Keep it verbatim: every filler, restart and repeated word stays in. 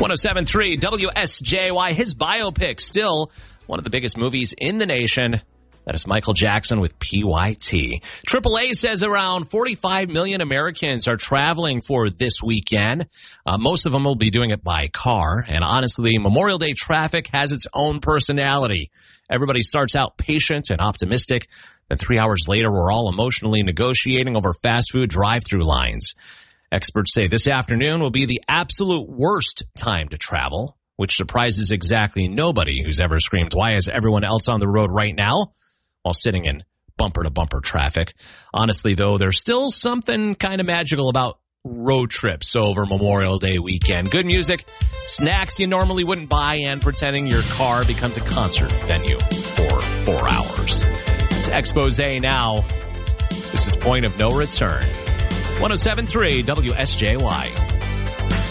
one oh seven point three W S J Y, his biopic, still one of the biggest movies in the nation. That is Michael Jackson with P Y T. triple A says around forty-five million Americans are traveling for this weekend. Uh, most of them will be doing it by car. And honestly, Memorial Day traffic has its own personality. Everybody starts out patient and optimistic. Then three hours later, we're all emotionally negotiating over fast food drive-through lines. Experts say this afternoon will be the absolute worst time to travel, which surprises exactly nobody who's ever screamed, "Why is everyone else on the road right now?" while sitting in bumper-to-bumper traffic. Honestly, though, there's still something kind of magical about road trips over Memorial Day weekend. Good music, snacks you normally wouldn't buy, and pretending your car becomes a concert venue for four hours. It's Expose now. This is Point of No Return. one oh seven point three W S J Y.